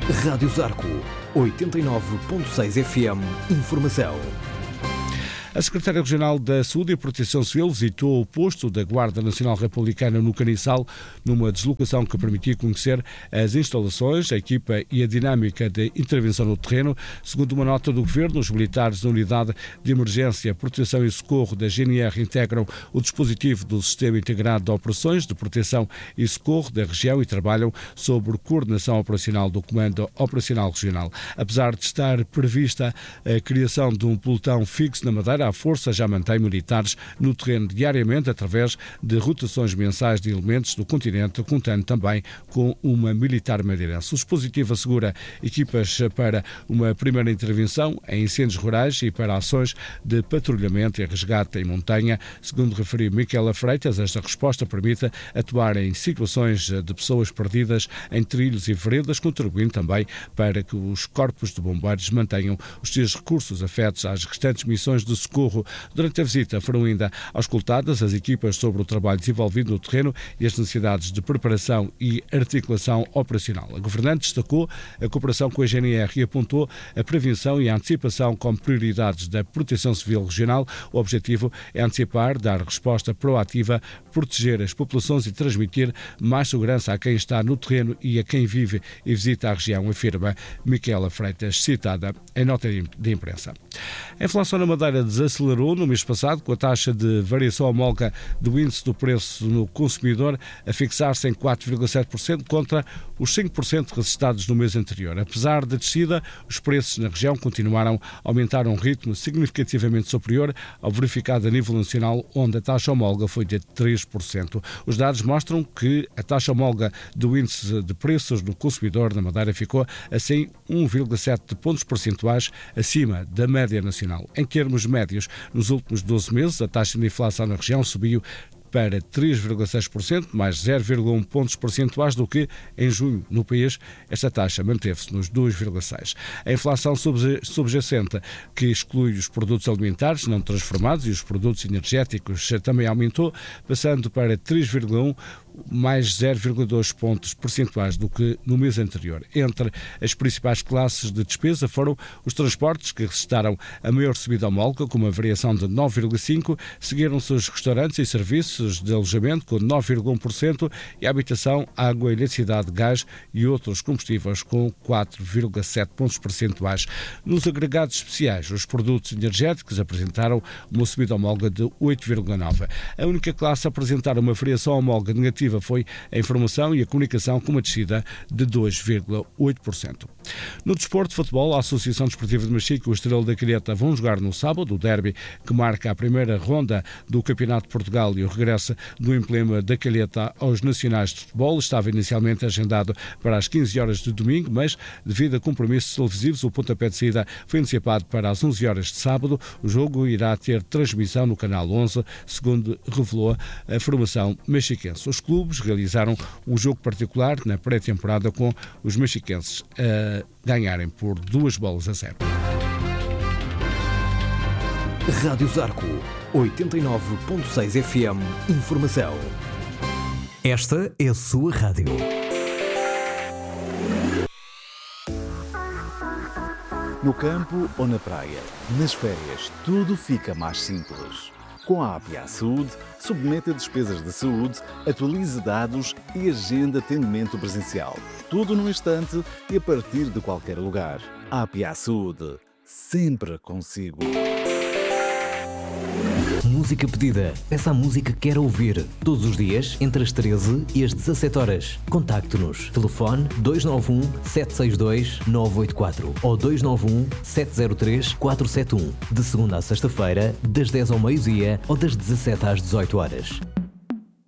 Rádio Zarco, 89.6 FM, Informação. A Secretária Regional da Saúde e Proteção Civil visitou o posto da Guarda Nacional Republicana no Caniçal numa deslocação que permitiu conhecer as instalações, a equipa e a dinâmica de intervenção no terreno. Segundo uma nota do Governo, os militares da Unidade de Emergência, Proteção e Socorro da GNR integram o dispositivo do Sistema Integrado de Operações de Proteção e Socorro da região e trabalham sobre coordenação operacional do Comando Operacional Regional. Apesar de estar prevista a criação de um pelotão fixo na Madeira, a Força já mantém militares no terreno diariamente através de rotações mensais de elementos do continente, contando também com uma militar madeirense. O dispositivo assegura equipas para uma primeira intervenção em incêndios rurais e para ações de patrulhamento e resgate em montanha. Segundo referiu Miquela Freitas, esta resposta permite atuar em situações de pessoas perdidas em trilhos e veredas, contribuindo também para que os corpos de bombeiros mantenham os seus recursos afetos às restantes missões de socorro. Durante a visita foram ainda auscultadas as equipas sobre o trabalho desenvolvido no terreno e as necessidades de preparação e articulação operacional. A governante destacou a cooperação com a GNR e apontou a prevenção e a antecipação como prioridades da Proteção Civil Regional. O objetivo é antecipar, dar resposta proativa, proteger as populações e transmitir mais segurança a quem está no terreno e a quem vive e visita a região, afirma Miquela Freitas, citada em nota de imprensa. A inflação na Madeira desacelerou no mês passado, com a taxa de variação homóloga do índice do preço no consumidor a fixar-se em 4,7% contra os 5% registrados no mês anterior. Apesar da descida, os preços na região continuaram a aumentar a um ritmo significativamente superior ao verificado a nível nacional, onde a taxa homóloga foi de 3%. Os dados mostram que a taxa homóloga do índice de preços do consumidor na Madeira ficou, assim, 1,7 pontos percentuais acima da média nacional. Em termos médios, nos últimos 12 meses, a taxa de inflação na região subiu para 3,6%, mais 0,1 pontos percentuais do que em junho. No país, esta taxa manteve-se nos 2,6%. A inflação subjacente, que exclui os produtos alimentares não transformados e os produtos energéticos, também aumentou, passando para 3,1%, mais 0,2 pontos percentuais do que no mês anterior. Entre as principais classes de despesa foram os transportes, que registraram a maior subida homóloga, com uma variação de 9,5%, seguiram-se os restaurantes e serviços de alojamento, com 9,1%, e a habitação, água, eletricidade, gás e outros combustíveis, com 4,7 pontos percentuais. Nos agregados especiais, os produtos energéticos apresentaram uma subida homóloga de 8,9%. A única classe a apresentar uma variação homóloga negativa foi a informação e a comunicação, com uma descida de 2,8%. No desporto de futebol, a Associação Desportiva de Machico e o Estrela da Calheta vão jogar no sábado o derby que marca a primeira ronda do Campeonato de Portugal e o regresso do emblema da Calheta aos nacionais de futebol. Estava inicialmente agendado para as 15 horas de domingo, mas devido a compromissos televisivos, o pontapé de saída foi antecipado para as 11 horas de sábado. O jogo irá ter transmissão no Canal 11, segundo revelou a formação machiquense. Os clubes realizaram um jogo particular na pré-temporada, com os machiquenses a ganharem por 2-0. Rádio Zarco, 89.6 FM, Informação. Esta é a sua rádio. No campo ou na praia, nas férias, tudo fica mais simples. Com a APA Saúde, submeta despesas de saúde, atualize dados e agenda atendimento presencial. Tudo num instante e a partir de qualquer lugar. APA Saúde, sempre consigo. Música pedida. Peça a música que quer ouvir. Todos os dias, entre as 13 e as 17 horas. Contacte-nos. Telefone 291 762 984 ou 291 703 471. De segunda a sexta-feira, das 10 ao meio-dia ou das 17 às 18 horas.